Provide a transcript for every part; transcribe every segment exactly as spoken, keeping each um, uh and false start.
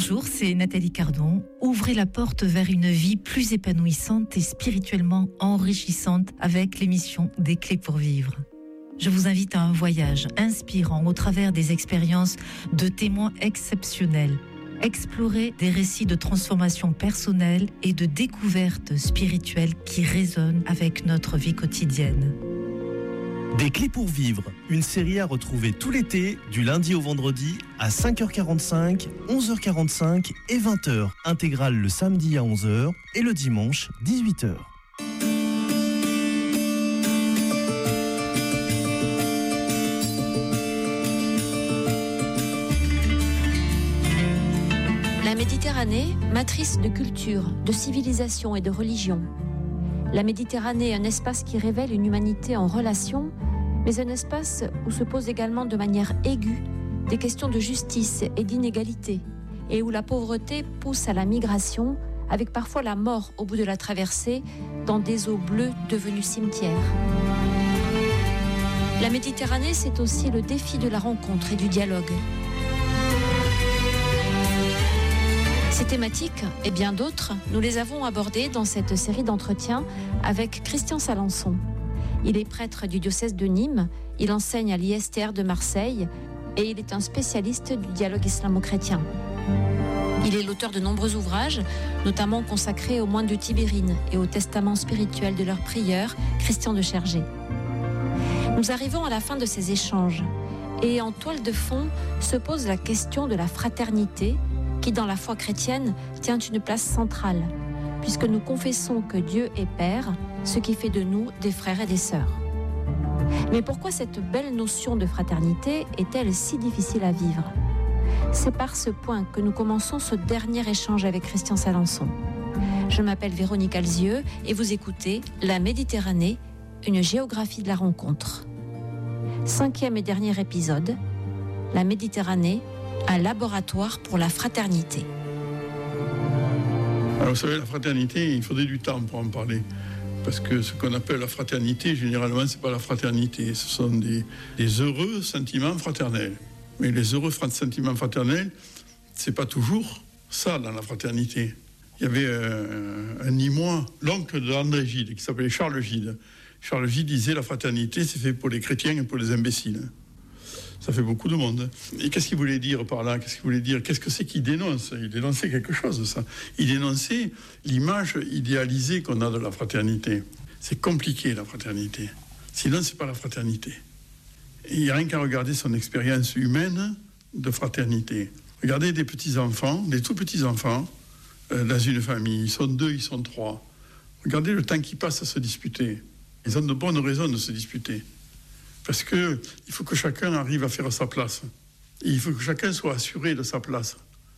Bonjour, c'est Nathalie Cardon. Ouvrez la porte vers une vie plus épanouissante et spirituellement enrichissante avec l'émission Des Clés pour Vivre. Je vous invite à un voyage inspirant au travers des expériences de témoins exceptionnels. Explorer des récits de transformation personnelle et de découverte spirituelle qui résonnent avec notre vie quotidienne. Des Clés pour Vivre, une série à retrouver tout l'été, du lundi au vendredi, à cinq heures quarante-cinq, onze heures quarante-cinq et vingt heures. Intégrale le samedi à onze heures et le dimanche dix-huit heures. La Méditerranée, matrice de culture, de civilisation et de religion. La Méditerranée est un espace qui révèle une humanité en relation, mais un espace où se posent également de manière aiguë des questions de justice et d'inégalité, et où la pauvreté pousse à la migration, avec parfois la mort au bout de la traversée, dans des eaux bleues devenues cimetières. La Méditerranée, c'est aussi le défi de la rencontre et du dialogue. Ces thématiques et bien d'autres, nous les avons abordées dans cette série d'entretiens avec Christian Salençon. Il est prêtre du diocèse de Nîmes, il enseigne à l'I S T R de Marseille et il est un spécialiste du dialogue islamo-chrétien. Il est l'auteur de nombreux ouvrages, notamment consacrés aux moines de Tibérine et au testament spirituel de leur prieur, Christian de Chergé. Nous arrivons à la fin de ces échanges et en toile de fond se pose la question de la fraternité qui, dans la foi chrétienne, tient une place centrale, puisque nous confessons que Dieu est Père, ce qui fait de nous des frères et des sœurs. Mais pourquoi cette belle notion de fraternité est-elle si difficile à vivre ? C'est par ce point que nous commençons ce dernier échange avec Christian Salençon. Je m'appelle Véronique Alzieux et vous écoutez La Méditerranée, une géographie de la rencontre. Cinquième et dernier épisode, La Méditerranée, un laboratoire pour la fraternité. Alors vous savez, la fraternité, il faudrait du temps pour en parler. Parce que ce qu'on appelle la fraternité, généralement, c'est pas la fraternité. Ce sont des, des heureux sentiments fraternels. Mais les heureux sentiments fraternels, c'est pas toujours ça dans la fraternité. Il y avait euh, un Nîmois, l'oncle d'André Gide, qui s'appelait Charles Gide. Charles Gide disait la fraternité, c'est fait pour les chrétiens et pour les imbéciles. Ça fait beaucoup de monde. Et qu'est-ce qu'il voulait dire par là ? Qu'est-ce qu'il voulait dire ? Qu'est-ce que c'est qu'il dénonce ? Il dénonçait quelque chose, ça. Il dénonçait l'image idéalisée qu'on a de la fraternité. C'est compliqué, la fraternité. Sinon, c'est pas la fraternité. Et il n'y a rien qu'à regarder son expérience humaine de fraternité. Regardez des petits-enfants, des tout-petits-enfants, euh, dans une famille. Ils sont deux, ils sont trois. Regardez le temps qu'ils passent à se disputer. Ils ont de bonnes raisons de se disputer. Parce qu'il faut que chacun arrive à faire sa place. Et il faut que chacun soit assuré de sa place.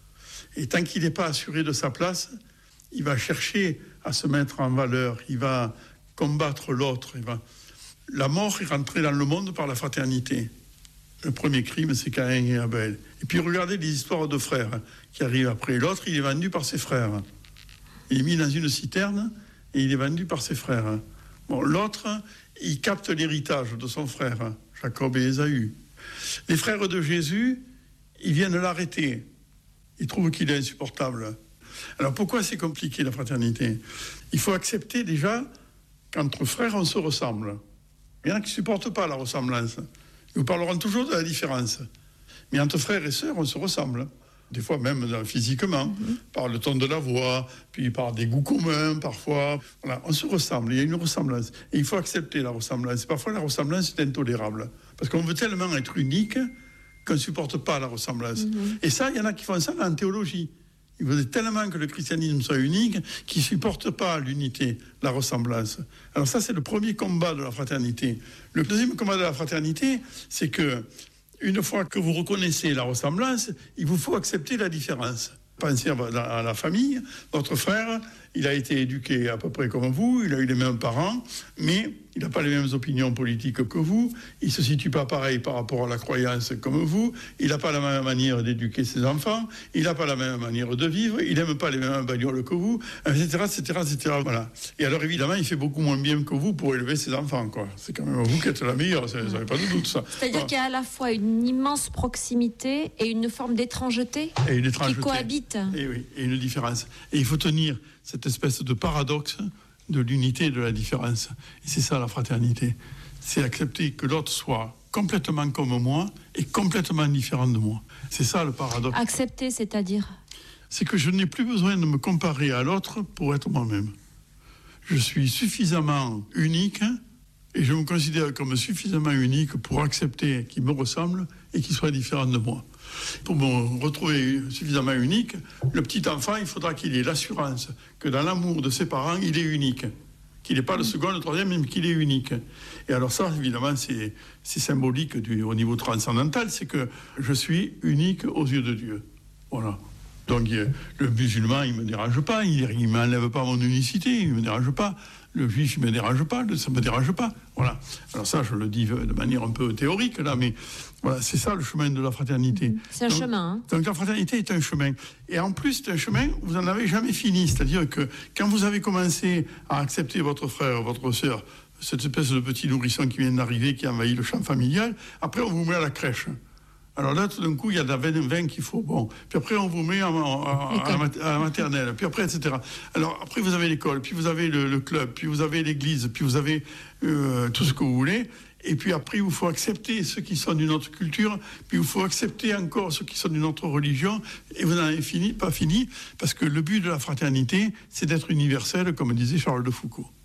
Et tant qu'il n'est pas assuré de sa place, il va chercher à se mettre en valeur. Il va combattre l'autre. Il va... La mort est rentrée dans le monde par la fraternité. Le premier crime, c'est Caïn et Abel. Et puis regardez les histoires de frères qui arrivent après. L'autre, il est vendu par ses frères. Il est mis dans une citerne et il est vendu par ses frères. Bon, l'autre... il capte l'héritage de son frère, Jacob et Ésaü. Les frères de Jésus, ils viennent l'arrêter. Ils trouvent qu'il est insupportable. Alors pourquoi c'est compliqué la fraternité ? Il faut accepter déjà qu'entre frères, on se ressemble. Il y en a qui ne supportent pas la ressemblance. Ils vous parleront toujours de la différence. Mais entre frères et sœurs, on se ressemble. Des fois même physiquement, mm-hmm. par le ton de la voix, puis par des goûts communs, parfois. Voilà, on se ressemble, il y a une ressemblance. Et il faut accepter la ressemblance. Parfois, la ressemblance est intolérable. Parce qu'on veut tellement être unique qu'on ne supporte pas la ressemblance. Mm-hmm. Et ça, il y en a qui font ça en théologie. Ils veulent tellement que le christianisme soit unique qu'ils ne supportent pas l'unité, la ressemblance. Alors ça, c'est le premier combat de la fraternité. Le deuxième combat de la fraternité, c'est que une fois que vous reconnaissez la ressemblance, il vous faut accepter la différence. Pensez à la famille, votre frère il a été éduqué à peu près comme vous, il a eu les mêmes parents, mais il n'a pas les mêmes opinions politiques que vous, il ne se situe pas pareil par rapport à la croyance comme vous, il n'a pas la même manière d'éduquer ses enfants, il n'a pas la même manière de vivre, il n'aime pas les mêmes bagnoles que vous, et cetera, et cetera, et cetera. Voilà. Et alors évidemment, il fait beaucoup moins bien que vous pour élever ses enfants, quoi. C'est quand même vous qui êtes la meilleure, ça n'avez pas de doute, ça. C'est-à-dire voilà. qu'il y a à la fois une immense proximité et une forme d'étrangeté, et une étrangeté qui cohabitent. Et oui, et une différence. Et il faut tenir cette espèce de paradoxe de l'unité et de la différence. Et c'est ça la fraternité. C'est accepter que l'autre soit complètement comme moi et complètement différent de moi. C'est ça le paradoxe. Accepter, c'est-à-dire ? C'est que je n'ai plus besoin de me comparer à l'autre pour être moi-même. Je suis suffisamment unique et je me considère comme suffisamment unique pour accepter qu'il me ressemble et qu'il soit différent de moi. Pour me retrouver suffisamment unique, le petit enfant, il faudra qu'il ait l'assurance que dans l'amour de ses parents, il est unique. Qu'il n'est pas le second, le troisième, mais qu'il est unique. Et alors ça, évidemment, c'est, c'est symbolique du, au niveau transcendantal, c'est que je suis unique aux yeux de Dieu. Voilà. Donc le musulman, il ne me dérange pas, il ne m'enlève pas mon unicité, il ne me dérange pas. Le juif, il ne me dérange pas, ça ne me dérange pas. Voilà. Alors ça, je le dis de manière un peu théorique, là, mais voilà, c'est ça le chemin de la fraternité. C'est un donc, chemin. Hein. Donc la fraternité est un chemin. Et en plus, c'est un chemin, vous n'en avez jamais fini. C'est-à-dire que quand vous avez commencé à accepter votre frère, votre sœur, cette espèce de petit nourrisson qui vient d'arriver, qui envahit le champ familial, après on vous met à la crèche. Alors là, tout d'un coup, il y a de la vin qu'il faut. Bon. Puis après, on vous met à, à, à, à la maternelle. Puis après, et cetera. Alors après, vous avez l'école, puis vous avez le, le club, puis vous avez l'église, puis vous avez euh, tout ce que vous voulez. Et puis après, il faut accepter ceux qui sont d'une autre culture, puis il faut accepter encore ceux qui sont d'une autre religion. Et vous n'en avez fini, pas fini, parce que le but de la fraternité, c'est d'être universel, comme disait Charles de Foucault.